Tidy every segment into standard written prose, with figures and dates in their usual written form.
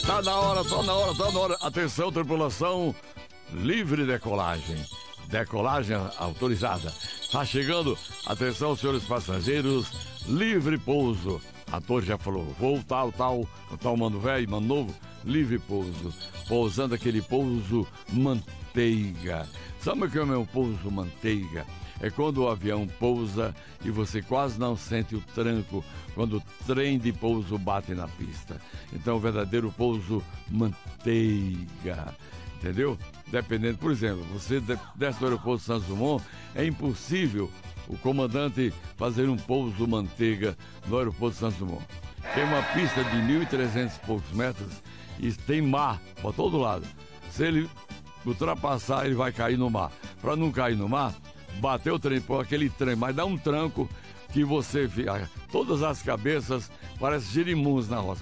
Tá na hora. Atenção, tripulação, livre decolagem. Decolagem autorizada. Tá chegando, atenção, senhores passageiros, livre pouso. A torre já falou, voo tal, mano velho, mano novo, livre pouso. Pousando aquele pouso manteiga. Sabe o que é o meu pouso manteiga? É quando o avião pousa e você quase não sente o tranco quando o trem de pouso bate na pista. Então, o verdadeiro pouso manteiga, entendeu? Dependendo, por exemplo, você desce do aeroporto Santos Dumont, é impossível o comandante fazer um pouso manteiga no aeroporto Santos Dumont. Tem uma pista de 1.300 e poucos metros e tem mar para todo lado. Se ele ultrapassar, ele vai cair no mar. Para não cair no mar, bateu o trem, por aquele trem, mas dá um tranco que você vê, todas as cabeças parecem girimuns na roça.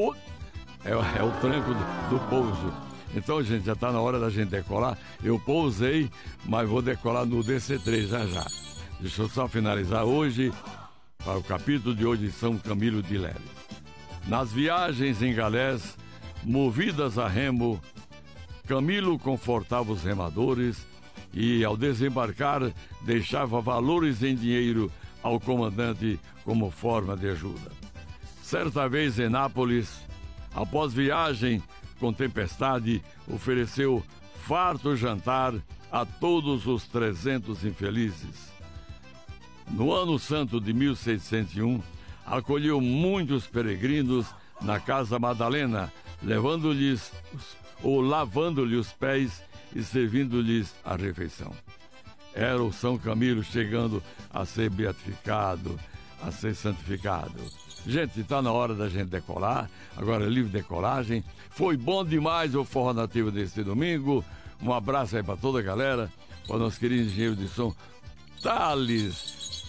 É o tranco do pouso. Então, gente, já está na hora da gente decolar. Eu pousei, mas vou decolar no DC-3 já. Deixa eu só finalizar hoje, para o capítulo de hoje de São Camilo de Leles. Nas viagens em galés, movidas a remo, Camilo confortava os remadores e, ao desembarcar, deixava valores em dinheiro ao comandante como forma de ajuda. Certa vez em Nápoles, após viagem com tempestade, ofereceu farto jantar a todos os 300 infelizes. No ano santo de 1601, acolheu muitos peregrinos na Casa Madalena, levando-lhes ou lavando-lhes os pés e servindo-lhes a refeição. Era o São Camilo chegando a ser beatificado, a ser santificado. Gente, está na hora da gente decolar. Agora, livre decolagem. Foi bom demais o Forró Nativo deste domingo. Um abraço aí para toda a galera. Para o nosso querido engenheiro de som, Thales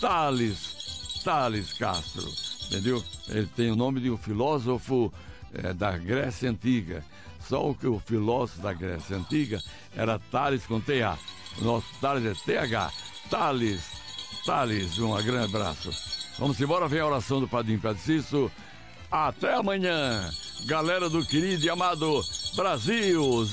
Castro. Entendeu? Ele tem o nome de um filósofo da Grécia Antiga. Só que o filósofo da Grécia Antiga era Thales com T-A. O nosso Thales é T-H. Thales, um grande abraço. Vamos embora, vem a oração do Padrinho Padre Cício. Até amanhã, galera do querido e amado Brasil,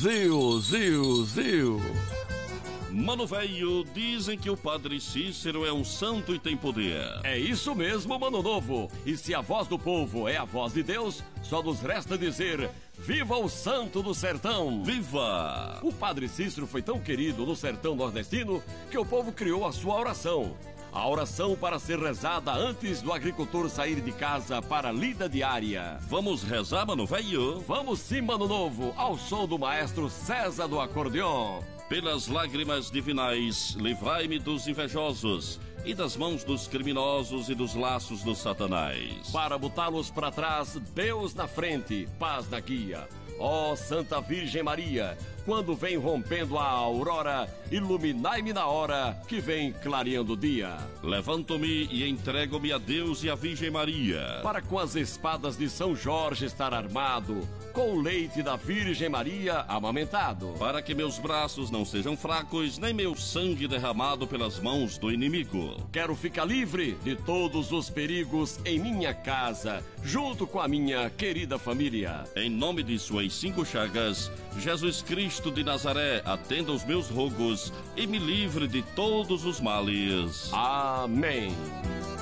Zil. Mano velho, dizem que o Padre Cícero é um santo e tem poder. É isso mesmo, mano novo. E se a voz do povo é a voz de Deus, só nos resta dizer: viva o santo do sertão! Viva! O Padre Cícero foi tão querido no sertão nordestino que o povo criou a sua oração. A oração para ser rezada antes do agricultor sair de casa para a lida diária. Vamos rezar, mano velho? Vamos sim, mano novo, ao som do maestro César do acordeon. Pelas lágrimas divinais, livrai-me dos invejosos e das mãos dos criminosos e dos laços do Satanás. Para botá-los para trás, Deus na frente, paz na guia. Ó Santa Virgem Maria, quando vem rompendo a aurora, iluminai-me na hora que vem clareando o dia. Levanto-me e entrego-me a Deus e à Virgem Maria, para com as espadas de São Jorge estar armado, com o leite da Virgem Maria amamentado, para que meus braços não sejam fracos, nem meu sangue derramado pelas mãos do inimigo. Quero ficar livre de todos os perigos em minha casa, junto com a minha querida família. Em nome de suas 5 chagas, Jesus Cristo de Nazaré, atenda os meus rogos e me livre de todos os males. Amém.